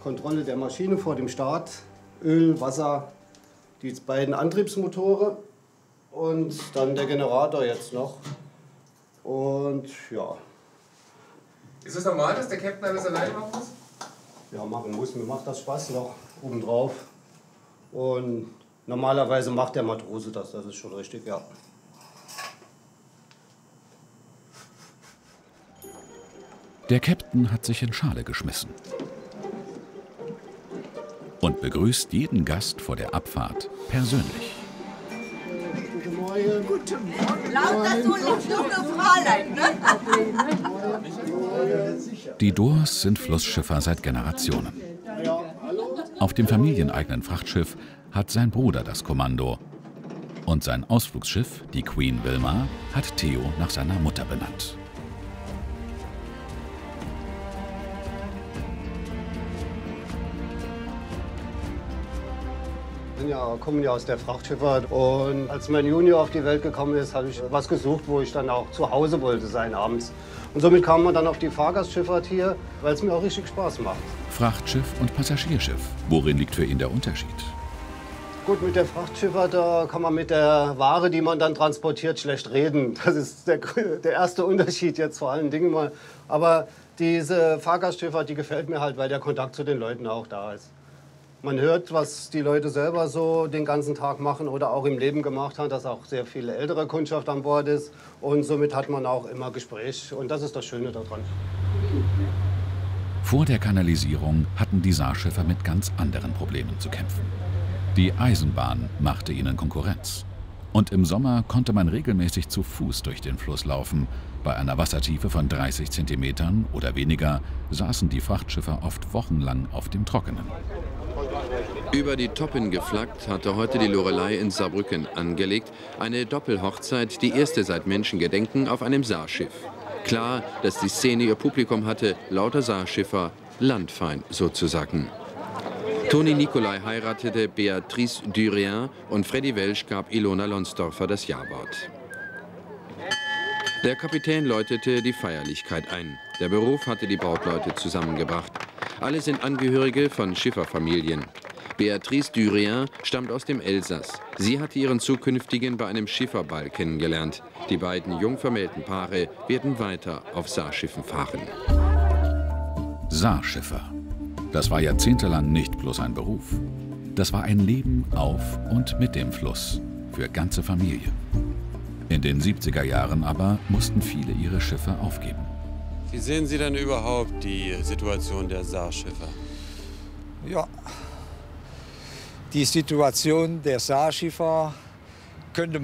Kontrolle der Maschine vor dem Start, Öl, Wasser, die beiden Antriebsmotoren und dann der Generator jetzt noch. Und ja. Ist es normal, dass der Captain alles alleine machen muss? Ja, machen muss. Mir macht das Spaß noch obendrauf. Und normalerweise macht der Matrose das ist schon richtig, ja. Der Captain hat sich in Schale geschmissen und begrüßt jeden Gast vor der Abfahrt persönlich. Guten Morgen. Guten Morgen. Lauter so junge Fräulein, ne? Die Doors sind Flussschiffer seit Generationen. Auf dem familieneigenen Frachtschiff hat sein Bruder das Kommando. Und sein Ausflugsschiff, die Queen Wilma, hat Theo nach seiner Mutter benannt. Wir kommen ja aus der Frachtschifffahrt und als mein Junior auf die Welt gekommen ist, habe ich was gesucht, wo ich dann auch zu Hause wollte sein abends. Und somit kam man dann auf die Fahrgastschifffahrt hier, weil es mir auch richtig Spaß macht. Frachtschiff und Passagierschiff. Worin liegt für ihn der Unterschied? Gut, mit der Frachtschifffahrt, da kann man mit der Ware, die man dann transportiert, schlecht reden. Das ist der erste Unterschied jetzt vor allen Dingen mal. Aber diese Fahrgastschifffahrt, die gefällt mir halt, weil der Kontakt zu den Leuten auch da ist. Man hört, was die Leute selber so den ganzen Tag machen oder auch im Leben gemacht haben, dass auch sehr viel ältere Kundschaft an Bord ist. Und somit hat man auch immer Gespräch. Und das ist das Schöne daran. Vor der Kanalisierung hatten die Saarschiffer mit ganz anderen Problemen zu kämpfen. Die Eisenbahn machte ihnen Konkurrenz. Und im Sommer konnte man regelmäßig zu Fuß durch den Fluss laufen. Bei einer Wassertiefe von 30 Zentimetern oder weniger saßen die Frachtschiffer oft wochenlang auf dem Trockenen. Über die Toppen geflaggt hatte heute die Loreley in Saarbrücken angelegt. Eine Doppelhochzeit, die erste seit Menschengedenken auf einem Saarschiff. Klar, dass die Szene ihr Publikum hatte, lauter Saarschiffer, landfein sozusagen. Toni Nicolai heiratete Beatrice Durien und Freddy Welsch gab Ilona Lonsdorfer das Ja-Wort. Der Kapitän läutete die Feierlichkeit ein. Der Beruf hatte die Brautleute zusammengebracht. Alle sind Angehörige von Schifferfamilien. Beatrice Durien stammt aus dem Elsass. Sie hatte ihren zukünftigen bei einem Schifferball kennengelernt. Die beiden jungvermählten Paare werden weiter auf Saarschiffen fahren. Saarschiffer. Das war jahrzehntelang nicht bloß ein Beruf. Das war ein Leben auf und mit dem Fluss. Für ganze Familie. In den 70er Jahren aber mussten viele ihre Schiffe aufgeben. Wie sehen Sie denn überhaupt die Situation der Saarschiffer? Ja, die Situation der Saarschiffer könnte